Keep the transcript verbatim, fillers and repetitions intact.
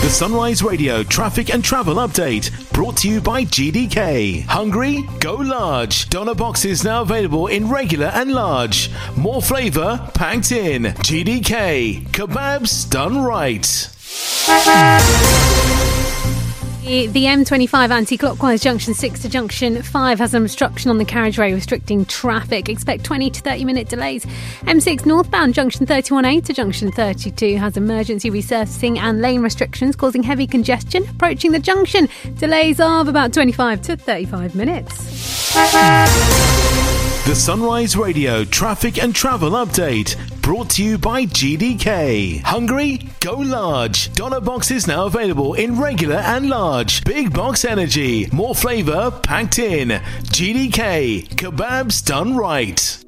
The Sunrise Radio traffic and travel update brought to you by G D K. Hungry? Go large. Doner boxes now available in regular and large. More flavour packed in. G D K. Kebabs done right. The M twenty-five anti-clockwise junction six to junction five has an obstruction on the carriageway restricting traffic. Expect twenty to thirty minute delays. M six northbound junction thirty-one A to junction thirty-two has emergency resurfacing and lane restrictions causing heavy congestion. Approaching the junction, delays of about twenty-five to thirty-five minutes. The Sunrise Radio traffic and travel update brought to you by G D K. Hungry? Go large. Doner boxes now available in regular and large. Big box energy. More flavour packed in. G D K. Kebabs done right.